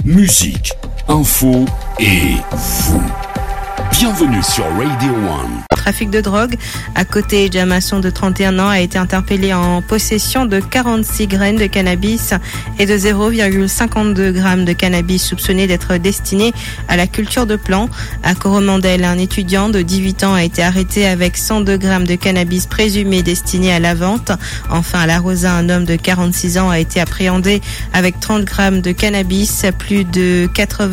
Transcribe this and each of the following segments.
musique, info et vous. Bienvenue sur Radio One. Trafic de drogue. À côté, Jamasson de 31 ans a été interpellé en possession de 46 graines de cannabis et de 0,52 grammes de cannabis soupçonné d'être destiné à la culture de plants. À Coromandel, un étudiant de 18 ans a été arrêté avec 102 grammes de cannabis présumé destiné à la vente. Enfin, à La Rosa, un homme de 46 ans a été appréhendé avec 30 grammes de cannabis, plus de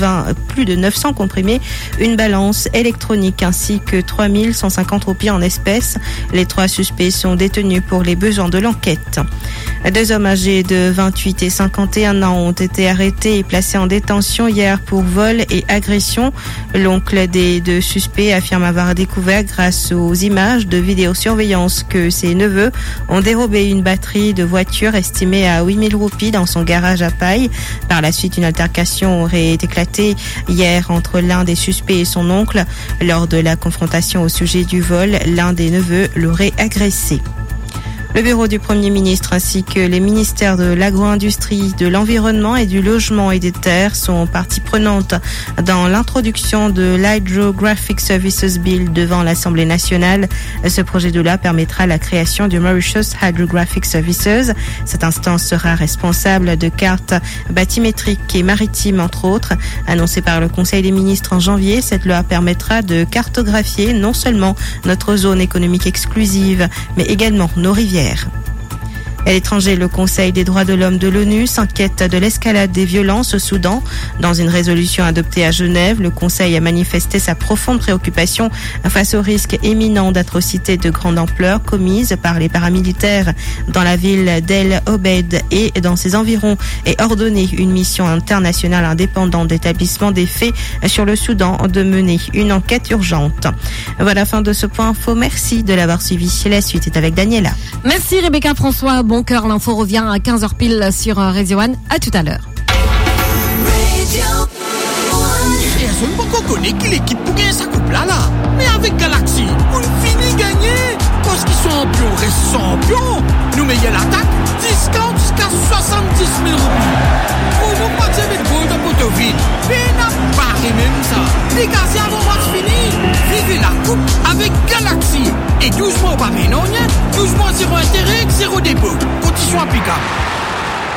900 comprimés, une balance électronique ainsi que 3150 roupies en espèces. Les 3 suspects sont détenus pour les besoins de l'enquête. 2 hommes âgés de 28 et 51 ans ont été arrêtés et placés en détention hier pour vol et agression. L'oncle des 2 suspects affirme avoir découvert grâce aux images de vidéosurveillance que ses neveux ont dérobé une batterie de voiture estimée à 8000 roupies dans son garage à Paille. Par la suite, une altercation aurait éclaté hier entre l'un des suspects et son oncle. Lors de la confrontation au sujet du vol, l'un des neveux l'aurait agressé. Le bureau du Premier ministre ainsi que les ministères de l'agro-industrie, de l'environnement et du logement et des terres sont parties prenantes dans l'introduction de l'Hydrographic Services Bill devant l'Assemblée nationale. Ce projet de loi permettra la création du Mauritius Hydrographic Services. Cette instance sera responsable de cartes bathymétriques et maritimes entre autres. Annoncée par le Conseil des ministres en janvier, cette loi permettra de cartographier non seulement notre zone économique exclusive, mais également nos rivières. À l'étranger, le Conseil des droits de l'homme de l'ONU s'inquiète de l'escalade des violences au Soudan. Dans une résolution adoptée à Genève, le Conseil a manifesté sa profonde préoccupation face au risque imminent d'atrocités de grande ampleur commises par les paramilitaires dans la ville d'El Obeid et dans ses environs et ordonné une mission internationale indépendante d'établissement des faits sur le Soudan de mener une enquête urgente. Voilà la fin de ce point info. Merci de l'avoir suivi. La suite est avec Daniela. Merci Rebecca François. Bon cœur, l'info revient à 15h pile sur Radio One. À tout à l'heure. Et elles sont pas qu'on connaît qui l'équipe pour gagner sa coupe là. Mais avec